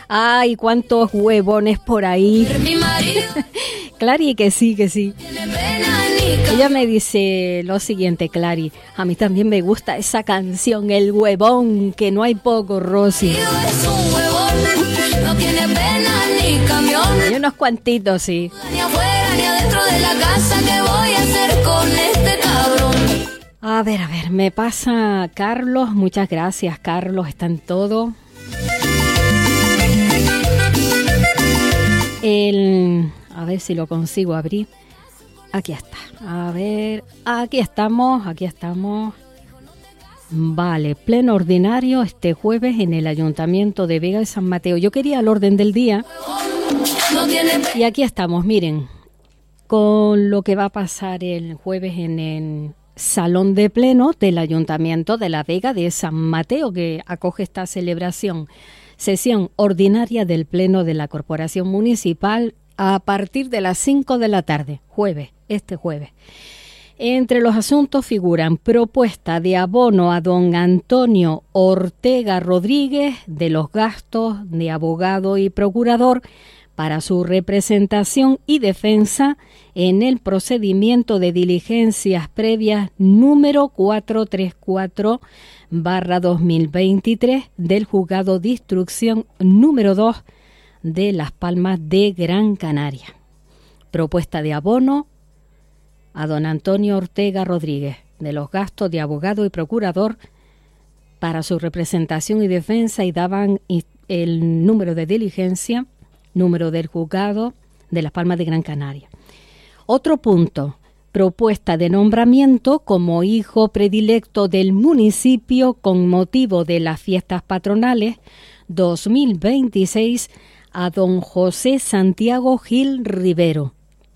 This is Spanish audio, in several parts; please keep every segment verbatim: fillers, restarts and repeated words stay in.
Ay, cuántos huevones por ahí. Clary, que sí, que sí. Ella me dice lo siguiente, Clary. A mí también me gusta esa canción, El Huevón, que no hay poco, Rosy. Hay unos cuantitos, sí. Ni afuera ni adentro de la casa, ¿qué voy a hacer con este cabrón? A ver, a ver, me pasa Carlos. Muchas gracias, Carlos, está en todo. El, a ver si lo consigo abrir. Aquí está. A ver, aquí estamos, aquí estamos. Vale, pleno ordinario este jueves en el Ayuntamiento de Vega de San Mateo. Yo quería el orden del día. Y aquí estamos, miren, con lo que va a pasar el jueves en el Salón de Pleno del Ayuntamiento de la Vega de San Mateo, que acoge esta celebración. Sesión ordinaria del Pleno de la Corporación Municipal a partir de las cinco de la tarde, jueves, este jueves. Entre los asuntos figuran propuesta de abono a don Antonio Ortega Rodríguez de los gastos de abogado y procurador para su representación y defensa en el procedimiento de diligencias previas número cuatrocientos treinta y cuatro barra dos mil veintitrés del Juzgado de Instrucción número dos de Las Palmas de Gran Canaria. Propuesta de abono a don Antonio Ortega Rodríguez de los gastos de abogado y procurador para su representación y defensa, y daban el número de diligencia, número del Juzgado de Las Palmas de Gran Canaria. Otro punto, propuesta de nombramiento como hijo predilecto del municipio con motivo de las fiestas patronales dos mil veintiséis a don José Santiago Gil Rivero.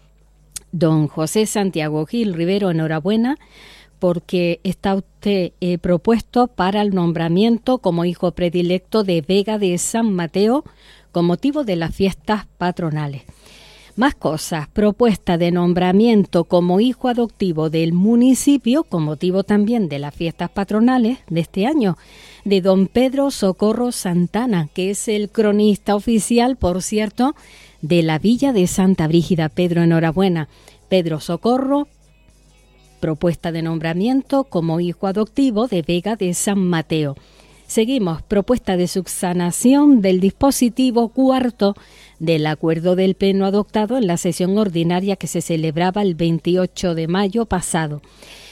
Don José Santiago Gil Rivero, enhorabuena, porque está usted eh, propuesto para el nombramiento como hijo predilecto de Vega de San Mateo con motivo de las fiestas patronales. Más cosas, propuesta de nombramiento como hijo adoptivo del municipio con motivo también de las fiestas patronales de este año, de don Pedro Socorro Santana, que es el cronista oficial, por cierto, de la Villa de Santa Brígida. Pedro, enhorabuena. Pedro Socorro, propuesta de nombramiento como hijo adoptivo de Vega de San Mateo. Seguimos, propuesta de subsanación del dispositivo cuarto del acuerdo del Pleno adoptado en la sesión ordinaria que se celebraba el veintiocho de mayo pasado.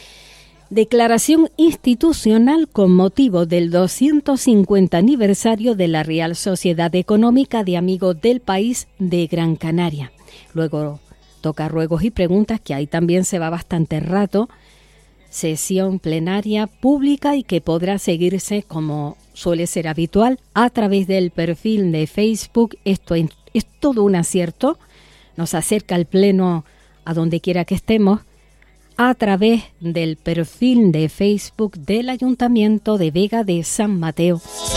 Declaración institucional con motivo del doscientos cincuenta aniversario de la Real Sociedad Económica de Amigos del País de Gran Canaria. Luego toca ruegos y preguntas, que ahí también se va bastante rato. Sesión plenaria pública y que podrá seguirse, como suele ser habitual, a través del perfil de Facebook. Esto es, es todo un acierto. Nos acerca el Pleno a donde quiera que estemos, a través del perfil de Facebook del Ayuntamiento de Vega de San Mateo.